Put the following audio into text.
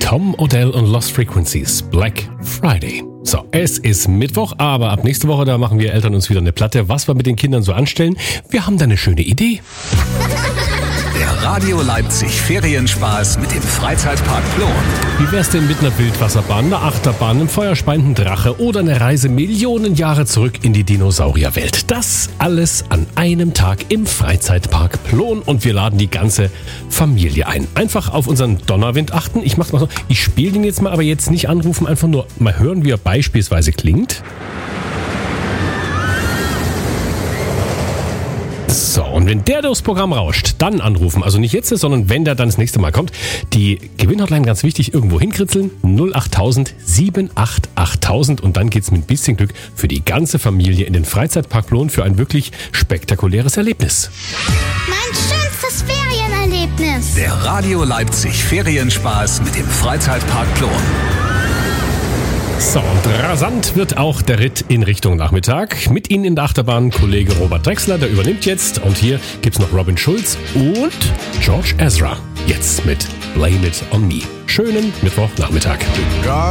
Tom Odell und Lost Frequencies, Black Friday. So, es ist Mittwoch, aber ab nächste Woche, da machen wir Eltern uns wieder eine Platte, was wir mit den Kindern so anstellen. Wir haben da eine schöne Idee. Der Radio Leipzig Ferienspaß mit dem Freizeitpark Plon. Wie wär's denn mit einer Wildwasserbahn, einer Achterbahn, einem feuerspeienden Drache oder einer Reise Millionen Jahre zurück in die Dinosaurierwelt? Das alles an einem Tag im Freizeitpark Plon und wir laden die ganze Familie ein. Einfach auf unseren Donnerwind achten. Ich mach's mal so, ich spiele den jetzt mal, aber jetzt nicht anrufen, einfach nur mal hören, wie er beispielsweise klingt. So, und wenn der durchs Programm rauscht, dann anrufen. Also nicht jetzt, sondern wenn der dann das nächste Mal kommt. Die Gewinnhotline, ganz wichtig, irgendwo hinkritzeln. 08000 788 8000 und dann geht's mit ein bisschen Glück für die ganze Familie in den Freizeitpark Plon für ein wirklich spektakuläres Erlebnis. Mein schönstes Ferienerlebnis. Der Radio Leipzig Ferienspaß mit dem Freizeitpark Plon. So, und rasant wird auch der Ritt in Richtung Nachmittag. Mit Ihnen in der Achterbahn Kollege Robert Drexler, der übernimmt jetzt. Und hier gibt's noch Robin Schulz und George Ezra. Jetzt mit Blame It On Me. Schönen Mittwochnachmittag.